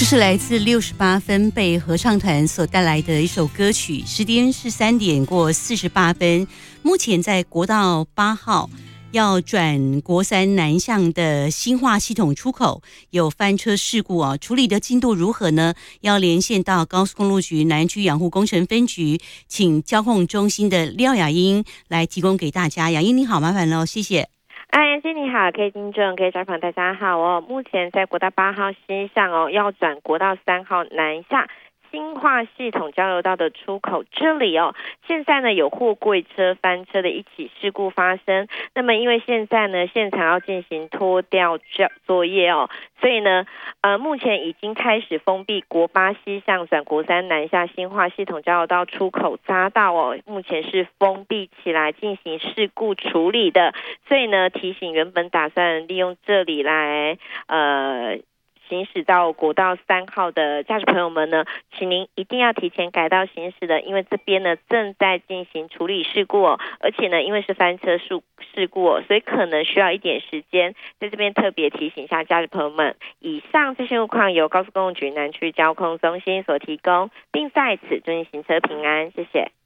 这是来自68分贝合唱团所带来的一首歌曲，时间是3点过48分。目前在国道8号要转国三南向的新化系统出口有翻车事故啊，处理的进度如何呢？要连线到高速公路局南区养护工程分局，请交控中心的廖雅英来提供给大家。雅英你好，麻烦了，谢谢。 妍希你好，各位听众、各位家访大家好哦。目前在国道8号西向哦，要转国道3号南下新化系统交流道的出口这里哦，现在呢有货柜车翻车的一起事故发生。那么因为现在呢现场要进行拖吊作业哦，所以呢目前已经开始封闭国8西向转国3南下新化系统交流道出口匝道哦，目前是封闭起来进行事故处理的。所以呢提醒原本打算利用这里来行驶到国道3号的驾驶朋友们呢，请您一定要提前改道行驶的，因为这边呢正在进行处理事故哦，而且呢因为是翻车事故哦，所以可能需要一点时间，在这边特别提醒一下驾驶朋友们。以上这些路况由高速公路局南区交通中心所提供，并在此祝您行车平安，谢谢。